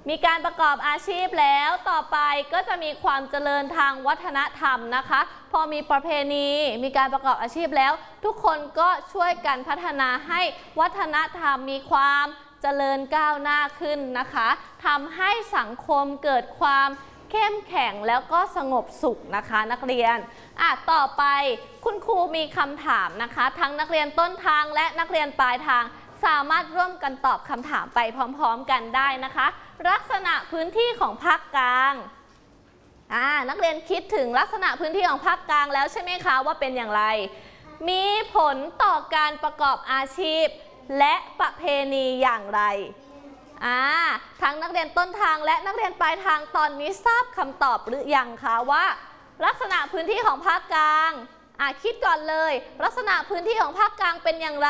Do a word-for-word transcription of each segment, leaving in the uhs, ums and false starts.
มีการประกอบอาชีพแล้วต่อไปก็จะมีความเจริญทางวัฒนธรรมนะคะพอมีประเพณีมีการประกอบอาชีพแล้วทุกคนก็ช่วยกันพัฒนาให้วัฒนธรรมมีความเจริญก้าวหน้าขึ้นนะคะทำให้สังคมเกิดความเข้มแข็งแล้วก็สงบสุขนะคะนักเรียนอ่ะต่อไปคุณครูมีคำถามนะคะทั้งนักเรียนต้นทางและนักเรียนปลายทางสามารถร่วมกันตอบคำถามไปพร้อมๆกันได้นะคะลักษณะพื้นที่ของภาคกลางอ่านักเรียนคิดถึงลักษณะพื้นที่ของภาคกลางแล้วใช่ไหมคะว่าเป็นอย่างไรมีผลต่อการประกอบอาชีพและประเพณีอย่างไรอ่าทั้งนักเรียนต้นทางและนักเรียนปลายทางตอนนี้ทราบคำตอบหรือยังคะว่าลักษณะพื้นที่ของภาคกลางอ่าคิดก่อนเลยลักษณะพื้นที่ของภาคกลางเป็นอย่างไร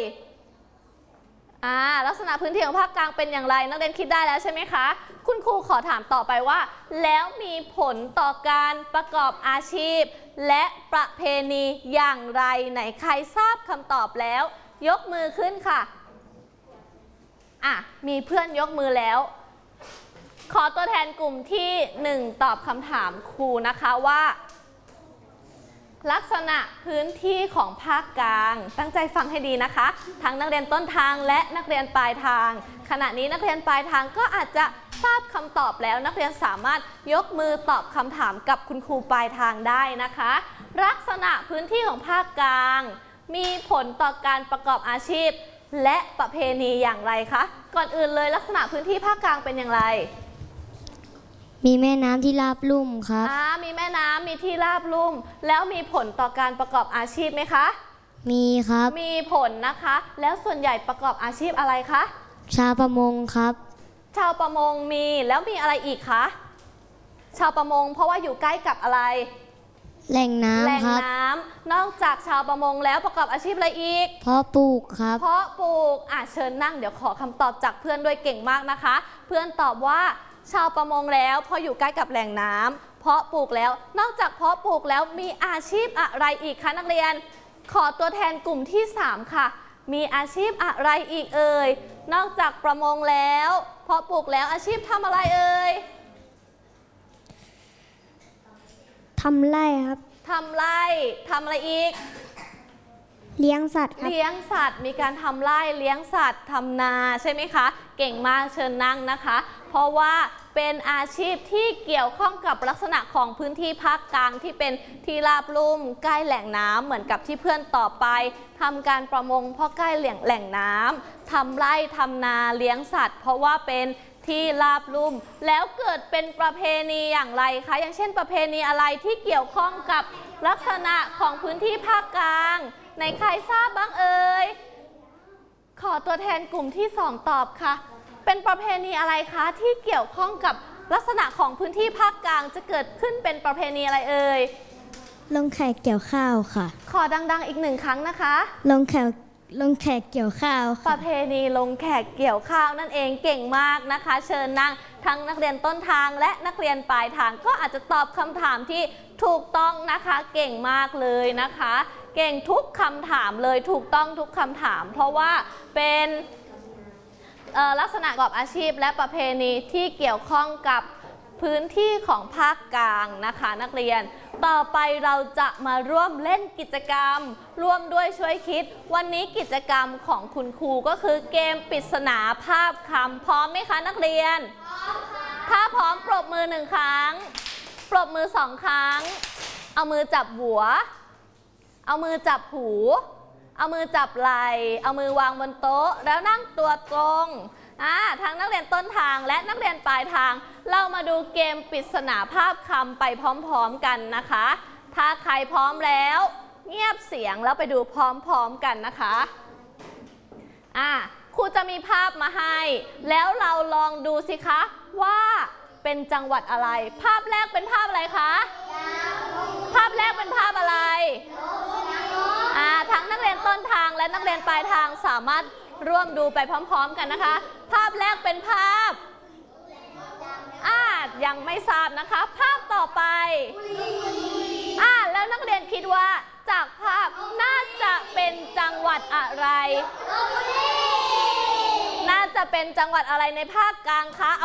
อ่าลักษณะพื้นที่ของภาคกลางเป็นอย่างไรนักเรียนคิดได้แล้วใช่ไหมคะคุณครูขอถามต่อไปว่าแล้วมีผลต่อการประกอบอาชีพและประเพณีอย่างไรไหนใครทราบคำตอบแล้วยกมือขึ้นค่ะอ่ะมีเพื่อนยกมือแล้วขอตัวแทนกลุ่มที่หนึ่งตอบคำถามครูนะคะว่าลักษณะพื้นที่ของภาคกลางตั้งใจฟังให้ดีนะคะทั้งนักเรียนต้นทางและนักเรียนปลายทางขณะนี้นักเรียนปลายทางก็อาจจะทราบคำตอบแล้วนักเรียนสามารถยกมือตอบคำถามกับคุณครูปลายทางได้นะคะลักษณะพื้นที่ของภาคกลางมีผลต่อการประกอบอาชีพและประเพณีอย่างไรคะก่อนอื่นเลยลักษณะพื้นที่ภาคกลางเป็นอย่างไรมีแม่น้ำที่ราบลุ่มครับอ่ามีแม่น้ำมีที่ราบลุ่มแล้วมีผลต่อการประกอบอาชีพไหมคะมีครับมีผลนะคะแล้วส่วนใหญ่ประกอบอาชีพอะไรคะชาวประมงครับชาวประมงมีแล้วมีอะไรอีกคะชาวประมงเพราะว่าอยู่ใกล้กับอะไรแหล่งน้ำครับแหล่งน้ำนอกจากชาวประมงแล้วประกอบอาชีพอะไรอีกเพาะปลูกครับเพาะปลูกอ่ะเชิญนั่งเดี๋ยวขอคำตอบจากเพื่อนด้วยเก่งมากนะคะเพื่อนตอบว่าชาวประมงแล้วพออยู่ใกล้กับแหล่งน้ำเพาะปลูกแล้วนอกจากเพาะปลูกแล้วมีอาชีพอะไรอีกคะนักเรียนขอตัวแทนกลุ่มที่สามค่ะมีอาชีพอะไรอีกเอ่ยนอกจากประมงแล้วเพาะปลูกแล้วอาชีพทำอะไรเอ่ยทำไร่ครับทำไร่ทำอะไรอีกเลี้ยงสัตว์ครับเลี้ยงสัตว์มีการทำไร่เลี้ยงสัตว์ทำนาใช่ไหมคะเก่งมากเชิญนั่งนะคะเพราะว่าเป็นอาชีพที่เกี่ยวข้องกับลักษณะของพื้นที่ภาคกลางที่เป็นที่ราบลุ่มใกล้แหล่งน้ำเหมือนกับที่เพื่อนต่อไปทำการประมงเพราะใกล้แหล่งแหล่งน้ำทำไร่ทำนาเลี้ยงสัตว์เพราะว่าเป็นที่ราบลุ่มแล้วเกิดเป็นประเพณีอย่างไรคะอย่างเช่นประเพณีอะไรที่เกี่ยวข้องกับลักษณะของพื้นที่ภาคกลางในใครทราบบ้างเอ่ยขอตัวแทนกลุ่มที่สองตอบค่ะเป็นประเพณีอะไรคะที่เกี่ยวข้องกับลักษณะของพื้นที่ภาคกลางจะเกิดขึ้นเป็นประเพณีอะไรเอ่ยลงแขกเกี่ยวข้าวค่ะขอดังๆอีกหนึ่งครั้งนะคะลงแขกลงแขกเกี่ยวข้าวประเพณีลงแขกเกี่ยวข้าวนั่นเองเก่งมากนะคะเชิญนั่งทั้งนักเรียนต้นทางและนักเรียนปลายทางก็อาจจะตอบคำถามที่ถูกต้องนะคะเก่งมากเลยนะคะเก่งทุกคำถามเลยถูกต้องทุกคำถามเพราะว่าเป็นลักษณะประกอบอาชีพและประเพณีที่เกี่ยวข้องกับพื้นที่ของภาคกลางนะคะนักเรียนต่อไปเราจะมาร่วมเล่นกิจกรรมร่วมด้วยช่วยคิดวันนี้กิจกรรมของคุณครูก็คือเกมปริศนาภาพคำพร้อมไหมคะนักเรียนพร้อมค่ะถ้าพร้อมปรบมือหนึ่งครั้งปรบมือสองครั้งเอามือจับหัวเอามือจับหูเอามือจับไหล่เอามือวางบนโต๊ะแล้วนั่งตัวตรงอ่าทั้งนักเรียนต้นทางและนักเรียนปลายทางเรามาดูเกมปริศนาภาพคำไปพร้อมๆกันนะคะถ้าใครพร้อมแล้วเงียบเสียงแล้วไปดูพร้อมๆกันนะคะอ่าครูจะมีภาพมาให้แล้วเราลองดูสิคะว่าเป็นจังหวัดอะไรภาพแรกเป็นภาพอะไรคะภาพแรกเป็นภาพอะไรอ่าทั้งนักเรียนต้นทางและนักเรียนปลายทางสามารถร่วมดูไปพร้อมๆกันนะคะภาพแรกเป็นภาพอ่ายังไม่ทราบนะคะภาพต่อไปอ่าแล้วนักเรียนคิดว่าจากภาพน่าจะเป็นจังหวัดอะไรน่าจะเป็นจังหวัดอะไรในภาคกลางคะ